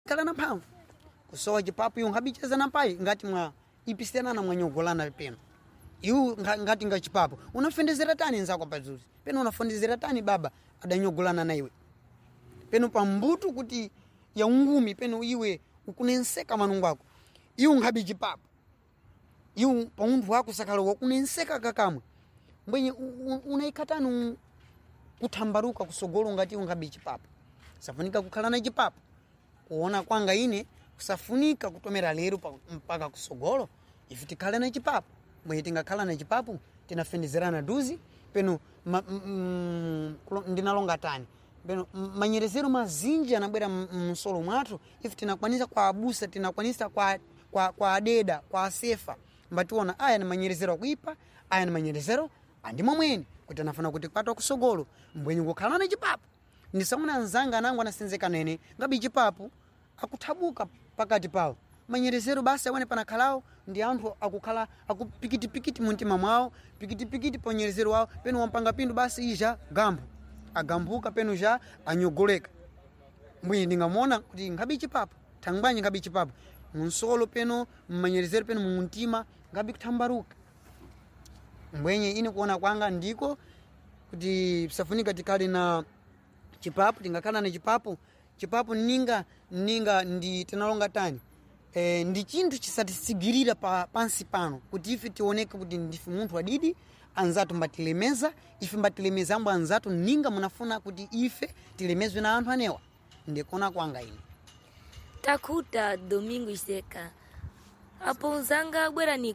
kala na mphamvu kusowa chipapo iwo ngabicheza na pai ngati mwa ipisana na mwanyogolana peno iwo ngati nga chipapo unafendezera tani nzako pazuzi peno unafendezera tani baba adanyogolana na iwe peno pambutu kuti ya ungumi peno iwe ukunenseka manungu ako iwo ngabi chipapo iwo pa munthu wako sakalo wakunenseka kakamwe mbwenye unaikatani kuthambaruka kusogolo ngati iwo ngabi chipapo safunika kukhala na chipapo kuona kwanga ine kusafunika kutomera lero mpaka kusogolo ife tikhale na chipapo mwenye tingakhala na chipapo tinafendezerana duzi peno ndinalonga tani peno manyerezero mazinji anabwera msolo mwathu ife tinakwanisa kwa abusa tinakwanisa kwa adeda kwa asefa mbationa aya ni manyerezero akuipa aya ni manyerezero andimo mweni kuti anafana kuti kwatwa kusogolo mbwenye kukhala na chipapo ndisaona nzanga anangu anasenzeka nene ngabi chipapo akuthabuka pakati pawo manyerezero basi awane panakhalao ndi anthu akukhala akupikitipikiti muntima mwawo pikitipikiti pa nyerezero wawo peno wampanga pindu basi ija gambo agambuka peno ja anyogoleka mbwenye ndingamona kuti ngabi chipapo thangbanyi ngabi chipapo munsolo peno manyerezero peno muntima ngabi kuthambaruka mbwenye ine kuona kwanga ndiko kuti safunika tikali na chipapo tingakhala na chipapo ninga ndi tinalonga tani ndi chinthu chisatisigirira pansi pano kuti ife tioneke kuti ndife munthu adidi anzatu mbatilemeza ife mbatilemeza ambo anzatu ninga munafuna kuti ife tilemezwe na anthu anewa ndikona kwanga ine takuta Domingo Iseka apo nzanga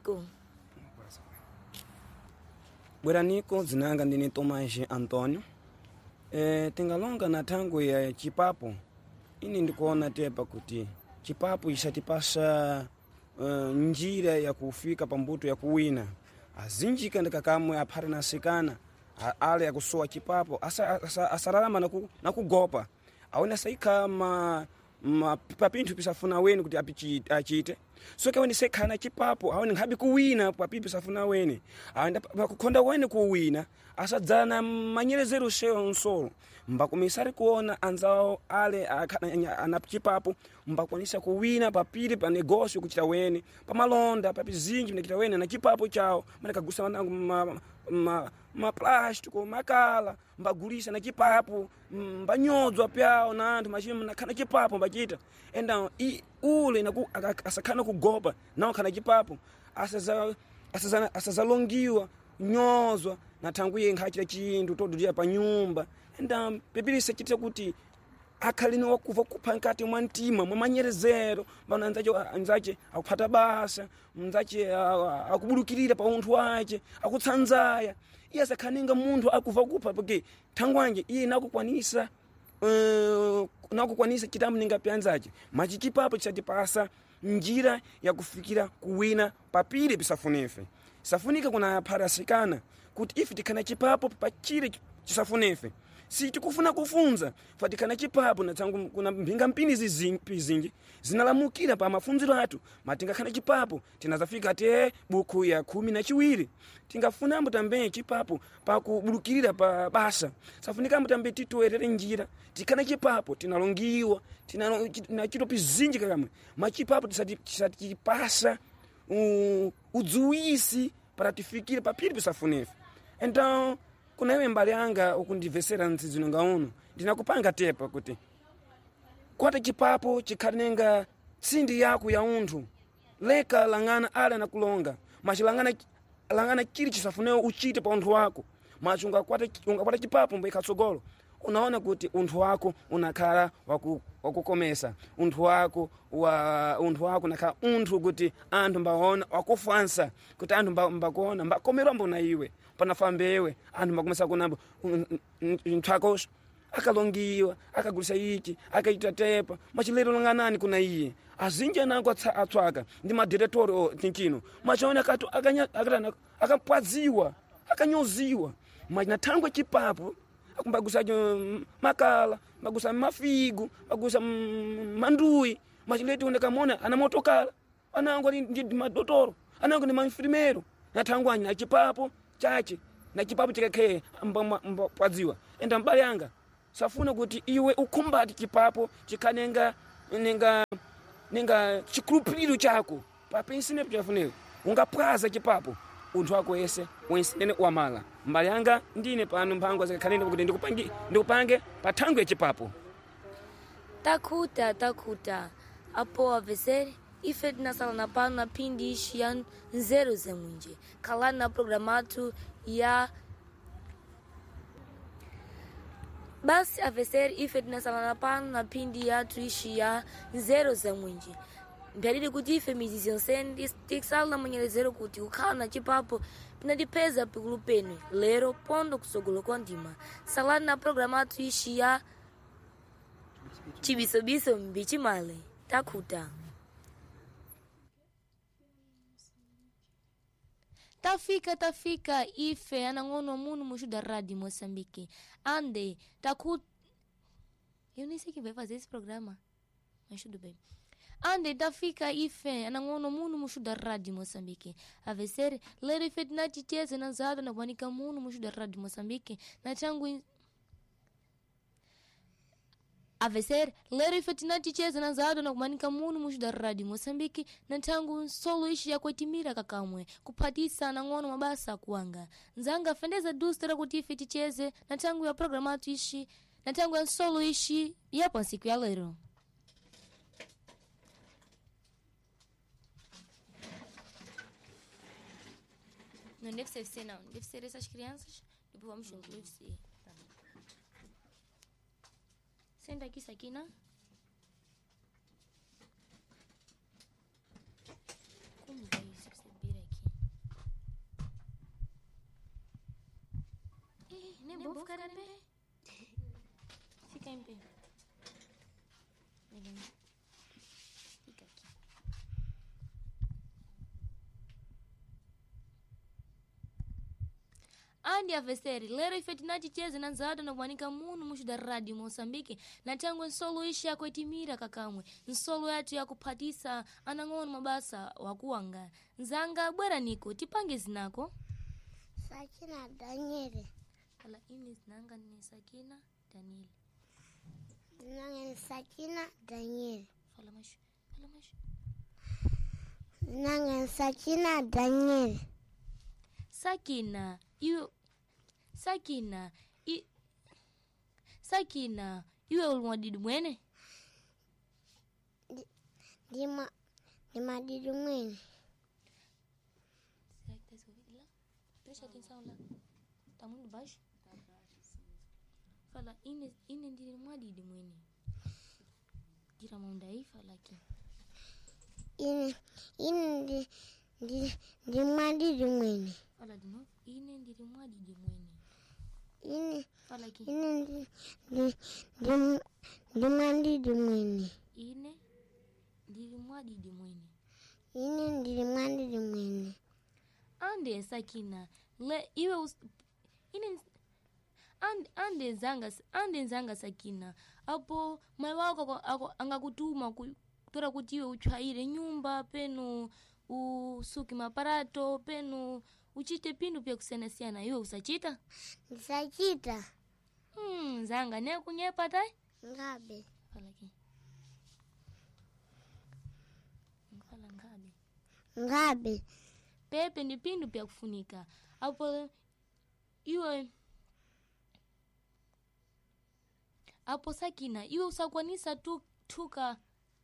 bwera niko zinanga ndini Tomás Antônio tingalonga na tango ya chipapo ini ndikuona tepa kuti chipapo isatipasa njira ya kufika pambuto ya kuwina azinjika ndikakamwe aphari nasikana ale akusowa chipapo asaralama na kugopa awena saika papinthu pisafuna weni kuti achite soke weni sekhana chipapo awene ngabi kuwina papipi pisafuna weni awenda pakukhonda weni kuwina asadzana manyerezero seyo nsolo mbakumisari kuona anzao ale ana chipapo mbakwanisa kuwina papiri pa negosyo kuchita weni pamalonda papizinji mnekita weni na chipapo chao manekagusa wanangu plástico makala mbagulisa na chipapo mbanyodzwa pyao na anthu machimo nakhana chipapo mbachita enda ule naku asakhana kugopa nawo khana chipapo asazalongiwa nyozwa na tanguye nkhachira chinthu todulia pa nyumba enda pepilisa chitira kuti akhalini wakuva kupha nkati mwa mtima mwa manyerezero mbana anzache akuphata basa mzache akubulukirira pa unthu wache akutsanzaya iye asakhaninga munthu akuva kupha porque thangwanje iye nakukwanisa chitambo ninga pyanzache machi chipapo chisatipasa njira ya kufikira kuwina papiri pisafunefe safunika kuna parasikana kuti ife tikhana chipapo pachire chisafunefe si tikufuna kufunza fatikana chipapo na tangu kuna mpinga mpini zinji zinalamukira pa mafunziro atu matingakhana chipapo tinazafika ate buku ya 12 tingafuna mbutambe chipapo pa kubulukirira pa basa safunika mbutambe tituerere njira tikana chipapo tinalongiwa na chito pizinji kakamwe machipapo tisatipasa udzuwisi para tifikire papiri pisafunefe então kuna iwe mbali anga ukundivesera ntsizino ngauno ndinakupanga tepa kuti kwata chipapo chikhanenga tsindi yako ya unthu leka langana ala na kulonga machilangana chili chisafunewo uchite pa unthu wako machi ungakwata chipapo mbo ikatsogolo unaona kuti unthu wako unakhala wakukomesa unthu wako nakhala unthu kuti anthu mbaona wakufansa kuti anthu mbakuona mbakomerwa mbona iwe panafambewe anthu mbakomesa kunambo nthwakosho akalongiwa akagulisa ichi akaita tepa machilero langanani kuna iye azinja nangu atswaka ndi madiretori tinkino machaona katu akapwadziwa akanyoziwa machinatangwa chipapo akumbagusa makala bagusa mafigu bagusa mandui machileti unekamona ana motokala anangu ndi madotoro anangu ni mainfirmero natangwanya na chipapo chache na chipapo chikakhe mbapwadziwa enda mbali yanga safuna kuti iwe ukumbati chipapo chikhanenga ninga chikhulupiriro chako papensinepo chafunika ungapwaza chipapo unthu wako yese wensinene wamala mbali yanga ndine pano mphango zakhalende kuti ndikupange pa thangwe ya chipapo. Takuta apo aveseri ife tinasalana pano na pindi ishi ya nzeru zemwinje kalani na programatu ya basi aveseri ife tinasalana pano na pindi yatu ishi ya nzeru zemwinje mbyalili kuti ife mizizi yonseni tikisala na mwenyelezero kuti ukhala na chipapo pinadipeza pikulu penu lero pondo kusogolo kwa ndima salani na programatu ishi ya chibisobiso mbichimale. Takuta tafika ife anang'ono munu mushu da rádio Moçambique ande takuta eu nem sei quem vai fazer esse programa mas tudo bem ande tafika ife anang'ono munu mushu da rádio Moçambique avesere lero ife tinaticheze na zado na kuanika munu mushu da rádio Moçambique na changu avesere lero ife tinaticheza na zado na kumanika munu mushu da rádio Moçambique na tangu solo ishi ya kwetimira kakamwe kupatisa na ngono mabasa kuanga nzanga fendeza dustera kuti ife ticheze na tangu ya programatu ishi na tangu ya solo ishi yapo siku ya lero. Não deve ser você não, deve ser essas crianças, depois vamos junto, deve ser. Senta aqui, Sakina. Como vai subir aqui? Nem vou ficar em pé. Fica em pé. Fica aqui. Andi aveseri lero ife tinaticheze na nzado na kuanika munu mushu da rádio Moçambique na tangu nsolo ishi ya kwetimira kakamwe nsolo yatu ya kupatisa anang'ono mabasa wakuanga nzanga bwera niko tipange zinako Sakina Daniel ala ini zinanga ni Sakina Daniel zinanga ni Sakina Daniel fala mashu zinanga ni Sakina Daniel Sakina iwe ulimwadidu mwene Di madidu mwene presta atenção lá tá muito baixo fala ine ndiri mwadidu mwene gira mão daí fala aqui ine di madidu mwene fala de novo ine ndiri mwadidu mwene fala aqui ine di madidu mwene ine ndiri mwadidu mwene ine ndiri madidu mwene ande Sakina le iwe ine ande nzanga Sakina apo mai wako angakutuma kutora kuti iwe uchwaire nyumba penu usuki maparato penu uchite pindu pia kusiana iwe usachita Nisachita nzanga ne kunyepa tai ngabe falaki ngabe pepe ndi pindu pia kufunika apo iwe apo Sakina iwe usakwanisa tuka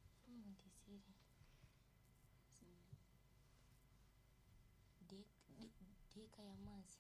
deka ya mazi